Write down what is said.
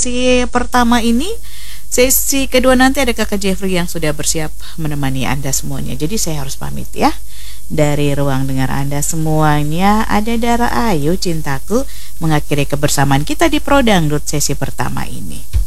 sesi pertama ini. Sesi kedua nanti ada Kakak Jeffrey yang sudah bersiap menemani Anda semuanya. Jadi saya harus pamit ya. Dari ruang dengar Anda semuanya, ada Dara Ayu Cintaku mengakhiri kebersamaan kita di Pro Dangdut sesi pertama ini.